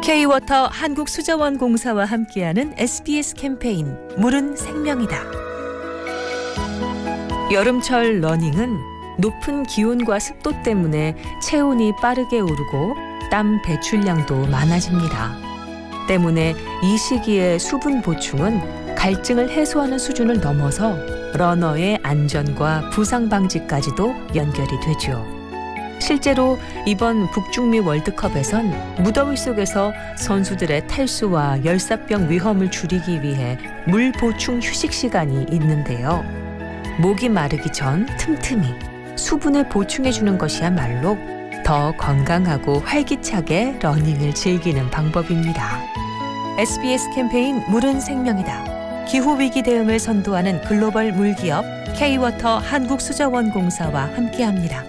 K-워터 한국수자원공사와 함께하는 SBS 캠페인 물은 생명이다. 여름철 러닝은 높은 기온과 습도 때문에 체온이 빠르게 오르고 땀 배출량도 많아집니다. 때문에 이 시기의 수분 보충은 갈증을 해소하는 수준을 넘어서 러너의 안전과 부상 방지까지도 연결이 되죠. 실제로 이번 북중미 월드컵에선 무더위 속에서 선수들의 탈수와 열사병 위험을 줄이기 위해 물 보충 휴식 시간이 있는데요. 목이 마르기 전 틈틈이 수분을 보충해주는 것이야말로 더 건강하고 활기차게 러닝을 즐기는 방법입니다. SBS 캠페인 물은 생명이다. 기후위기 대응을 선도하는 글로벌 물기업 K-워터 한국수자원공사와 함께합니다.